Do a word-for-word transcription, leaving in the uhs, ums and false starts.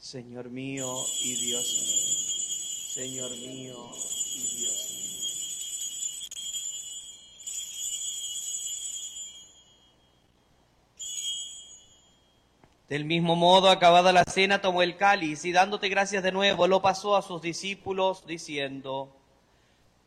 Señor mío y Dios mío, Señor mío y Dios mío. Del mismo modo, acabada la cena, tomó el cáliz y dándote gracias de nuevo, lo pasó a sus discípulos, diciendo: